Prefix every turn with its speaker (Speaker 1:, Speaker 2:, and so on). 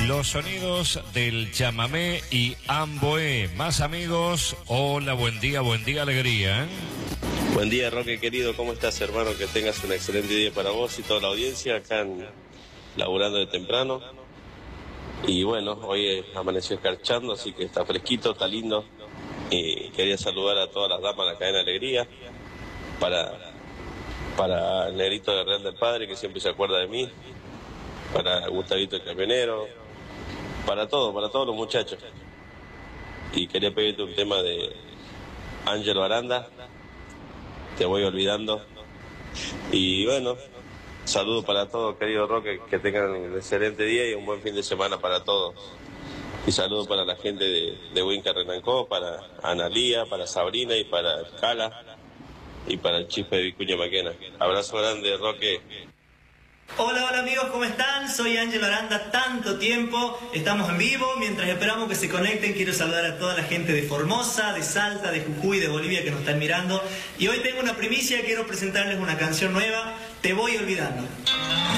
Speaker 1: Los sonidos del chamamé y amboé. Más amigos, hola, buen día, alegría.
Speaker 2: Buen día, Roque querido, ¿cómo estás, hermano? Que tengas un excelente día para vos y toda la audiencia, laburando de temprano. Y bueno, hoy amaneció escarchando, así que está fresquito, está lindo. Y quería saludar a todas las damas de la cadena Alegría, para el negrito de Real del Padre, que siempre se acuerda de mí, para Gustavito el camionero, para todos los muchachos. Y quería pedirte un tema de Ángelo Aranda, Te voy olvidando. Y bueno, saludos para todos, querido Roque, que tengan un excelente día y un buen fin de semana para todos. Y saludos para la gente de Huinca Renancó, para Analía, para Sabrina y para Cala y para el Chispe de Vicuña Maquena. Abrazo grande, Roque.
Speaker 3: Hola amigos, ¿cómo están? Soy Ángelo Aranda, tanto tiempo, estamos en vivo, mientras esperamos que se conecten quiero saludar a toda la gente de Formosa, de Salta, de Jujuy, de Bolivia que nos están mirando y hoy tengo una primicia, quiero presentarles una canción nueva, Te voy olvidando.